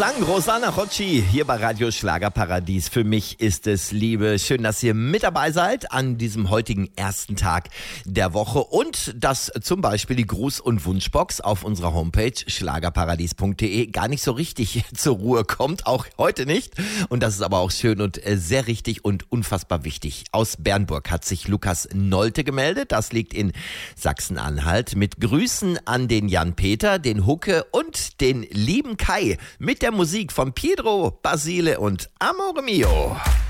Gesang Rosanna Rocci hier bei Radio Schlagerparadies. Für mich ist es Liebe. Schön, dass ihr mit dabei seid an diesem heutigen ersten Tag der Woche und dass zum Beispiel die Gruß- und Wunschbox auf unserer Homepage schlagerparadies.de gar nicht so richtig zur Ruhe kommt, auch heute nicht. Und das ist aber auch schön und sehr richtig und unfassbar wichtig. Aus Bernburg hat sich Lukas Nolte gemeldet. Das liegt in Sachsen-Anhalt. Mit Grüßen an den Jan-Peter, den Hucke und den lieben Kai mit der Musik von Pietro, Basile und Amore Mio.